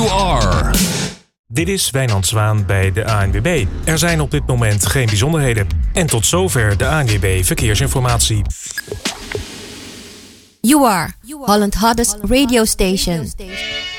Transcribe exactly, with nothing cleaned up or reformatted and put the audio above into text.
You Are. Dit is Wijnand Zwaan bij de A N W B. Er zijn op dit moment geen bijzonderheden. En tot zover de A N W B Verkeersinformatie. You Are, Holland Hottest Radio Station.